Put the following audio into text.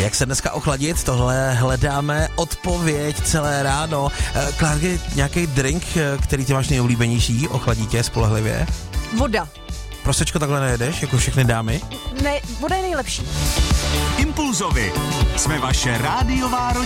Jak se dneska ochladit? Tohle hledáme odpověď celé ráno. Klárky, nějaký drink, který ty máš nejoblíbenější, ochladí tě spolehlivě? Voda. Prosečko takhle nejedeš, jako všechny dámy? Ne, voda je nejlepší. Impulzovi. Jsme vaše rádiová rodina.